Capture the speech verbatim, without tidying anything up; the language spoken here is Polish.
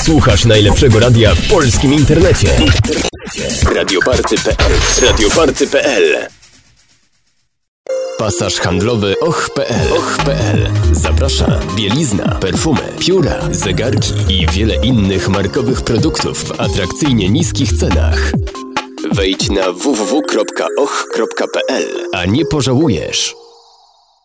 Słuchasz najlepszego radia w polskim internecie. Radioparty kropka p l. Radioparty kropka p l. Pasaż handlowy och kropka p l. och kropka p l zaprasza bielizna, perfumy, pióra, zegarki i wiele innych markowych produktów w atrakcyjnie niskich cenach. Wejdź na w w w kropka och kropka p l, a nie pożałujesz.